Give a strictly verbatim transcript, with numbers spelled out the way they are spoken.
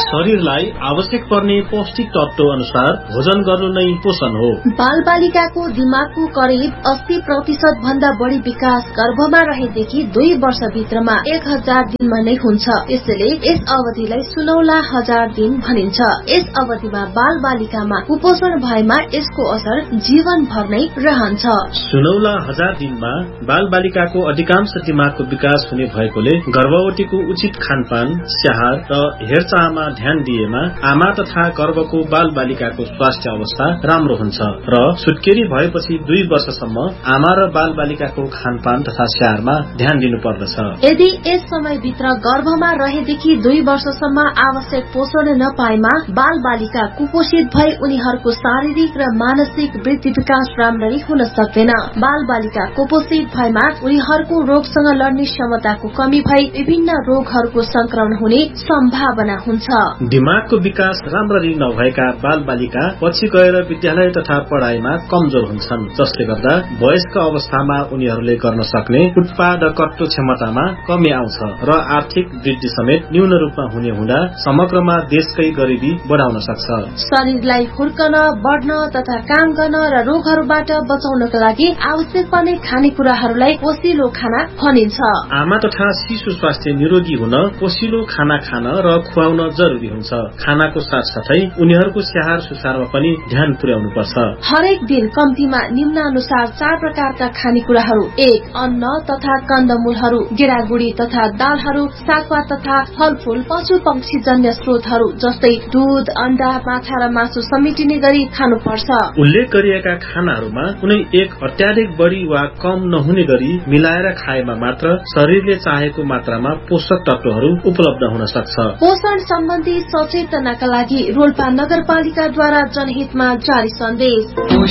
शरीरलाई आवश्यक पर्ने पौष्टिक तत्व अनुसार भोजन गर्नु नै पोषण हो। बाल बालिकाको दिमागको करिब अस्सी प्रतिशत भन्दा बढ़ी विकास गर्भमा रहेदेखि दुई वर्ष भित्रमा एक हजार दिनमा नै हुन्छ। यसैले यस अवधिलाई सुनौला हजार दिन भनिन्छ। यस अवधिमा बाल बालिकामा कुपोषण भएमा यसको असर जीवनभर नै रहन्छ। सुनौला हजार दिनमा बाल बालिकाको अधिकांश दिमागको विकास हुने भएकोले गर्भवतीको उचित खानपान, स्याहार र हेरचाहमा ध्यान दिएमा आमा तथा गर्भको बाल बालिकाको स्वास्थ्य अवस्था राम्रो हुन्छ र सुत्केरी भएपछि दुई वर्षसम्म आमा र बाल बालिकाको खानपान तथा स्याहारमा ध्यान दिनु पर्दछ। यदि यस समयभित्र गर्भमा रहेदेखि दुई वर्षसम्म आवश्यक पोषण नपाएमा बाल बालिका कुपोषित भई उनीहरूको शारीरिक र मानसिक वृद्धि विकास राम्ररी हुन सक्दैन। बाल बालिका कुपोषित भएमा उनीहरूको रोगसँग लड्ने क्षमताको कमी भई विभिन्न रोगहरूको संक्रमण हुने सम्भावना हुन्छ। दिमागको विकास राम्ररी नभएका बाल बालिका पछि गएर विद्यालय तथा पढ़ाइमा कमजोर हुन्छन्, जसले गर्दा वयस्क अवस्थामा उनीहरूले गर्न सक्ने उत्पादकत्व क्षमतामा कमी आउँछ र आर्थिक वृद्धि समेत न्यून रूपमा हुने हुँदा समग्रमा देशकै गरिबी बढाउन सक्छ। शरीरलाई हुर्कन, बढ़न तथा काम गर्न र रोगहरूबाट बचाउनका लागि आवश्यक पर्ने खानेकुराहरूलाई पोषिलो खाना भनिन्छ। आमा तथा शिशु स्वास्थ्य निरोगी हुन पोषिलो खाना खान र खुवाउन जरुरी हुन्छ। खानाको साथसाथै उनीहरूको स्याहार सुसारमा पनि ध्यान पुर्याउनु पर्छ। हरेक दिन कम्तीमा निम्नानुसार चार प्रकारका खानेकुराहरू एक अन्न तथा कन्दमूलहरू, गेडागुडी तथा दालहरू, सागपात तथा फलफूल, पशु पक्षी जन्य स्रोतहरू जस्तै दूध, अण्डा, माछा र मासु समेटिने गरी खानुपर्छ। उल्लेख गरिएका खानाहरूमा कुनै एक अत्याधिक बढ़ी वा कम नहुने गरी मिलाएर खाएमा मात्र शरीरले चाहेको मात्रामा पोषक तत्वहरू उपलब्ध हुन सक्छ। पोषण सम्बन्धी सचेतनाका लागि रोल्पा नगरपालिकाद्वारा जनहितमा जारी सन्देश।